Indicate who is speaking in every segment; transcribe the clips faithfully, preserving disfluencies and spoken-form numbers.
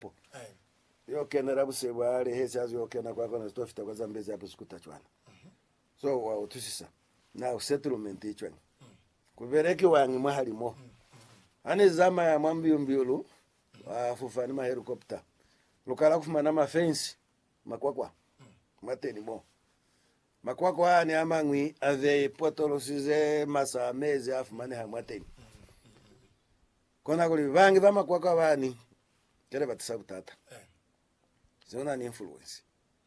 Speaker 1: po yo kenera busebwa ale hesazo yo kena kwa kona stofita kwa zambezi hapo sikutachwana so wa utusisa na settlement ichwana kubereki wangi mahali mo ane zama ya mwambi umbiulu afufani ma helicopter lukala kufumana ma fence makwakwa mateni mo makwakwa ani amangwi ave potolosize masa mezi afumane ha mateni kona kuli vangi va makwakwa bani kele batisabu tata zona ni influence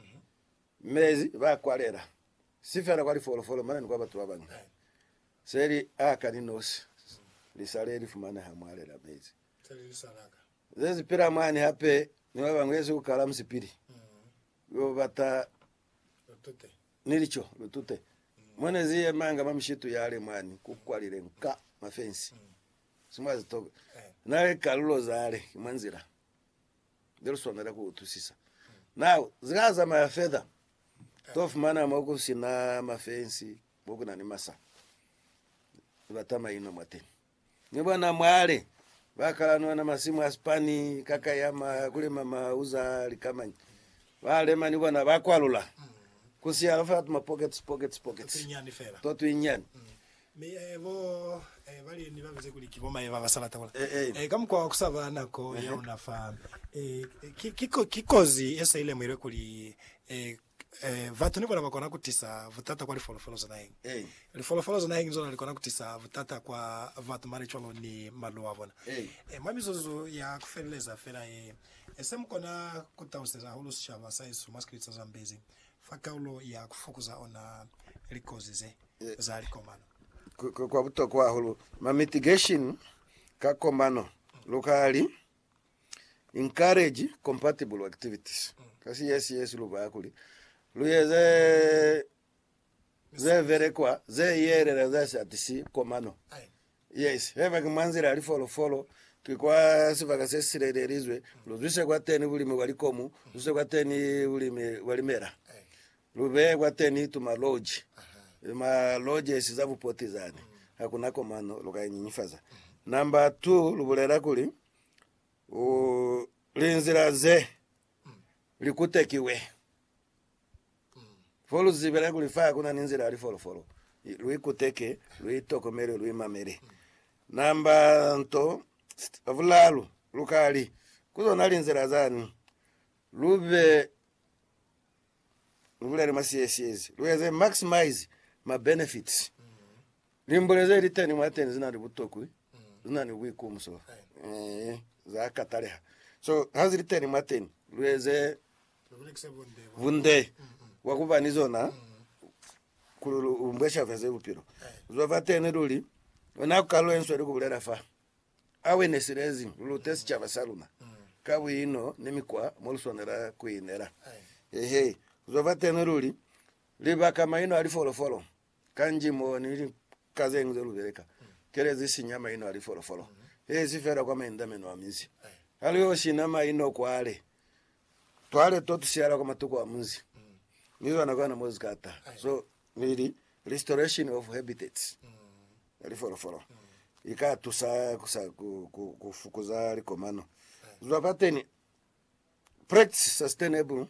Speaker 1: mezi va kwalera sifera kwali folo folo mana ni kwa batu abangi seri akaninos lisaleli fumana ha mwale la mezi
Speaker 2: seri lisalaka
Speaker 1: zezi pira mani hape niwe bangwezi ukala msipiri yo bata
Speaker 2: lutute
Speaker 1: nilicho lutute mwene ziye manga mamshitu yale mani kukwalire nka mafensi simazi toga nawe kalulo zale manzira ndelo sonera ku utusisa now zikaza ma fedha tofumana moko sina mafensi boko nani masa batama ino mateni ni bwana mwale bakala na masimu aspani kaka yama kule mama uza likamani wale mani bwana bakwalula kusi alafa ma pockets pockets pockets
Speaker 2: inyani fera
Speaker 1: totu inyani
Speaker 2: me evo eh bali ni bavuze kuli kiboma eva basala takola
Speaker 1: eh
Speaker 2: eh kamukwa kusaba nako ya unafa eh kiko kikozi esa ile mwire kuli eh eh vatu niko nabakona kutisa vutata kwa follow follow zana hingi
Speaker 1: eh
Speaker 2: le follow follow zana hingi zona likona kutisa vutata kwa vatu mari cholo ni maluwa bona
Speaker 1: eh
Speaker 2: eh mamizozo ya kufeleza fera eh esem kona kutauseza hulu shava saisu maskrita zambezi fakaulo ya kufukuza ona likozize za likomano
Speaker 1: kwa buto kwa hulu ma mitigation ka komano locally encourage compatible activities kasi yes yes luba yakuli luyeze ze vere kwa ze yere za satisi komano yes heva kumanzira ali follow follow kikwa sivaga sesirererizwe luzise kwa teni buli me walikomu luzise kwa teni buli me walimera lube kwa teni tuma lodge ma lodges za bupotizane hakuna komano lokanyinyifaza number two lubulera kuli o linzira ze likutekiwe folo zibera kuli fa kuna ninzira ali folo folo lui kuteke lui tokomere lui mamere number nto avulalu lukali kuzona linzira zani lube lubulere masiyesiezi luweze maximize ma benefits limboleze liteni mwateni zina libutoku zina ni wiku mso eh za kataleha so hazi liteni mwateni luweze vunde wakuba nizona kululu umbesha veze upiro zova teni ruli ona kalo enso ri kubulera fa awe nesirezi lutesi chava saluna kawi ino nemikwa molusonera kuinera ehe zova teni ruli liba kama ino ali follow follow kanji mo ni kaze ngze lubereka kerezi sinyama ino ali follow follow eh sifera kwa menda meno amizi aliyo shinama ino kwale twale totu siara kwa matuko amuzi nizo anakwana mozikata so nili restoration of habitats ali follow follow ika tusa kusa kufukuza likomano zwapateni practice sustainable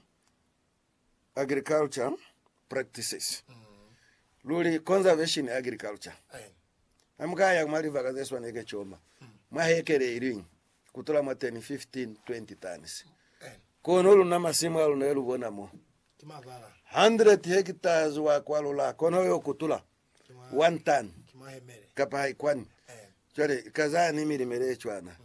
Speaker 1: agriculture practices luli conservation agriculture amkaya kumali vakazeswa neke choma mahekere iringi kutola mateni fifteen twenty tons kono luna masimu alunelu bonamo
Speaker 2: kimavala
Speaker 1: one hundred hectares wa kwalula kono yo kutula one ton
Speaker 2: kimahemere
Speaker 1: kapa haikwani chale kazani milimere chwana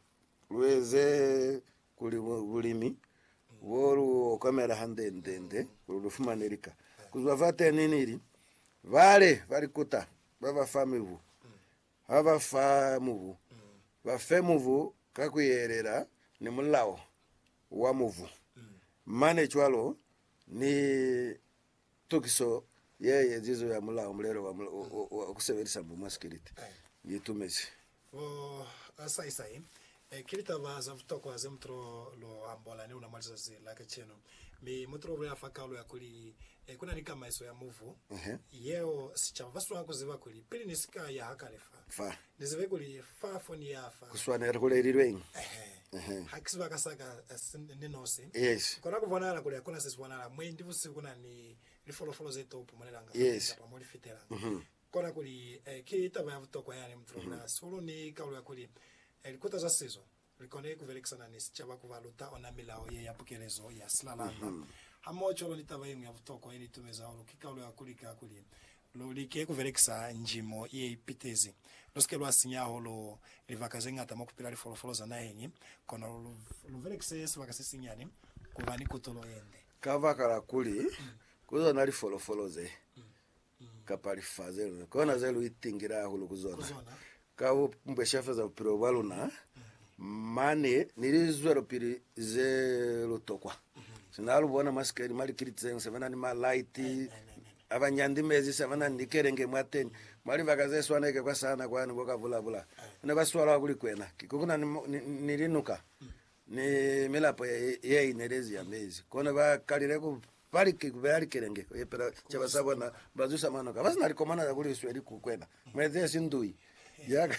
Speaker 1: luweze kuli bulimi wolu kamera hande ndende kulufuma nerika kuzwavate niniri vale valikuta baba famivu hava famuvu va femuvu kakuyerera ni mulao wa muvu mane chwalo ni tukiso yeye zizo ya mulao mulero wa kuseverisa bu masculinity yitumezi
Speaker 2: o asai sai eh kilita vaza vutoko aze mtro lo ambola ne unamaliza zila ka cheno mi mtro vya fakalo ya kuli eh, kuna ni kama iso ya muvu uh -huh. Yeo sichava swa kuziva kuli pili nisika ya hakalefa
Speaker 1: fa
Speaker 2: nizive kuli fa foni ya fa
Speaker 1: kuswana kule rilweni
Speaker 2: eh hakisiba kasaka ninose
Speaker 1: yes
Speaker 2: kona kuvona la kuli akona siswana la mwendi vusiku kuna ni follow follow zeto upomonelanga
Speaker 1: yes
Speaker 2: pa molifitela mhm kona kuli eh, kilita vya vutoko yani mtro na solo ni kaulo ya kuli elikuta za sezo likone kuvelekisana ni sichava kuvaluta ona milao ye yapokelezo ya Slalanda mm -hmm. Hamocho lo litava yemu ya vutoko ili tumeza olo kikaulo ya kulika kuli lo like kuvelekisa njimo ye pitezi loske lo asinya holo livakazenga tama kupila follow follow za nayenyi kona lo velekisa yesu vakasisinyani kuvani kutolo yende
Speaker 1: kava kala kuli mm. kuzo nali follow follow ze mm. mm. kapali fazelo kona zelu itingira holo kuzona, kuzona. Kawo mbe shafa za upiro waluna mm -hmm. Mane nilizwero piri ze lutokwa mm -hmm. Sinalu bona maskeri mali kiritse sevana ni malaiti abanyandi mezi sevana nikerenge mwateni mali bagaze swaneke kwa sana kwani boka vula vula ne baswala kuli kwena kikukuna nilinuka ni milapo ye inerezi ya mezi kona ba kalire ku pali kibali kerenge yepera chabasabona bazusa manoka basi nalikomana ya kuli sweli kukwena mweze sindui yaga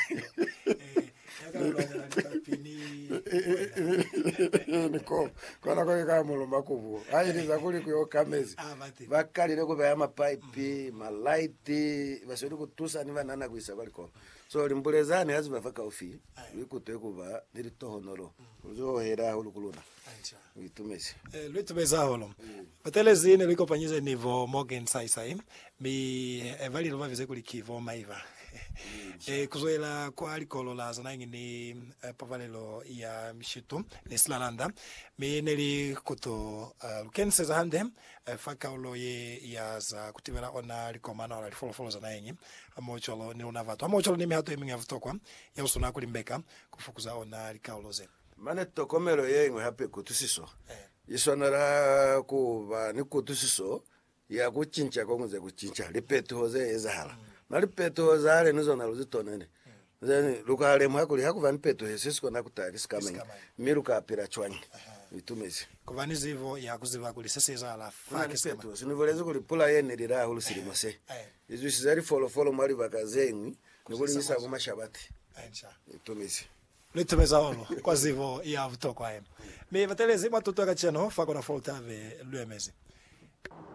Speaker 1: niko kona kwa kama mulomba kuvu ayiri zakuli kuyo kamezi bakalire kubaya mapipe malaiti basori kutusa ni banana kuisa baliko so limbulezane azi bafaka ofi bikutwe kuba niritohonoro uzo hera hulukuluna itumesi
Speaker 2: eh lwitumeza holo batelezine liko panyize nivo Morgan sai sai mi evali lova vize kulikivo maiva eh kuzoela kwa alikolo la zanangi ni eh, pavalelo ya mishitu ni Slalanda mi neli kuto uh, lukense za hande uh, fakaulo ye ya za kutivela ona likomana wala follow follow zanangi amocholo ni unavato amocholo ni mihato eminga vutokwa ya usuna kulimbeka kufukuza ona likauloze
Speaker 1: mane tokomero yengwe hape kutusiso eh. Isonara kuba ni kutusiso ya kuchincha konguze kuchincha lipetu hoze ezala mm. Nali peto zale nizo naluzitonene mm. Zeni lukale mwakuli hakuvani peto hesisiko nakutari kama miruka apira chwanyi itumezi
Speaker 2: kuvani zivo ya kuziva kuli sese zala
Speaker 1: fake peto sinivolezi kuli pula yene lira hulu sirimose izu sizari follow follow mali vakazeni nikuli isa kuma shabati itumezi
Speaker 2: litumeza holo kwa zivo ya vutoko ahem mi vatelezi matutu akacheno fako na foltave luemezi